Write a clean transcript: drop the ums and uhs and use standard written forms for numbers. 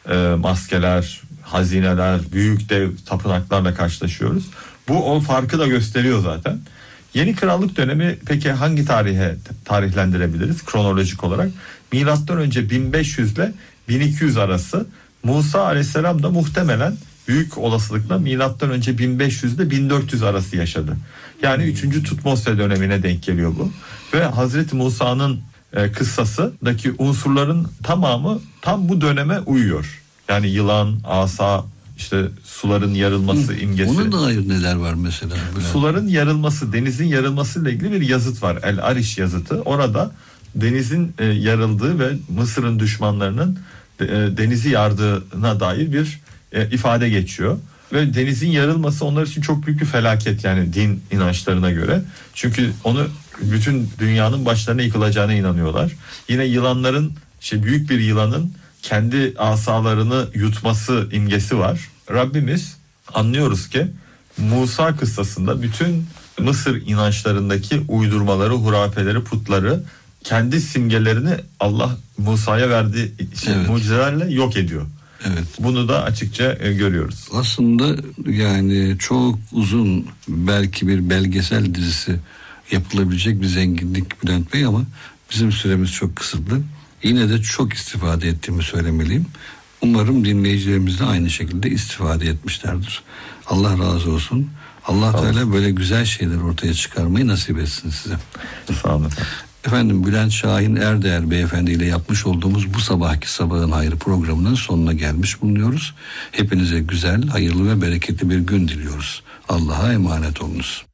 maskeler, hazineler, büyük dev tapınaklarla karşılaşıyoruz. Bu o farkı da gösteriyor zaten. Yeni krallık dönemi peki hangi tarihlendirebiliriz kronolojik olarak? Milattan önce 1500 ile 1200 arası. Musa Aleyhisselam da muhtemelen büyük olasılıkla milattan önce 1500 ile 1400 arası yaşadı. Yani 3. Tutmose dönemine denk geliyor bu. Ve Hazreti Musa'nın kıssasındaki unsurların tamamı tam bu döneme uyuyor. Yani yılan, asa, işte suların yarılması imgesi. Ona dair neler var mesela? Suların yarılması, denizin yarılması ile ilgili bir yazıt var. El Ariş yazıtı. Orada denizin yarıldığı ve Mısır'ın düşmanlarının denizi yardığına dair bir ifade geçiyor. Ve denizin yarılması onlar için çok büyük bir felaket, yani din inançlarına göre. Çünkü onu bütün dünyanın başlarına yıkılacağına inanıyorlar. Yine yılanların, büyük bir yılanın kendi asalarını yutması imgesi var. Rabbimiz, anlıyoruz ki Musa kıssasında bütün Mısır inançlarındaki uydurmaları, hurafeleri, putları, kendi simgelerini Allah Musa'ya verdiği mucizelerle yok ediyor. Evet. Bunu da açıkça görüyoruz. Aslında yani çok uzun, belki bir belgesel dizisi yapılabilecek bir zenginlik Bülent Bey, ama bizim süremiz çok kısıtlı. Yine de çok istifade ettiğimi söylemeliyim. Umarım dinleyicilerimiz de aynı şekilde istifade etmişlerdir. Allah razı olsun. Allah Teala böyle güzel şeyler ortaya çıkarmayı nasip etsin size. Sağ olun. Efendim, Bülent Şahin Erdeğer Beyefendi ile yapmış olduğumuz bu sabahki Sabahın Hayrı programının sonuna gelmiş bulunuyoruz. Hepinize güzel, hayırlı ve bereketli bir gün diliyoruz. Allah'a emanet olunuz.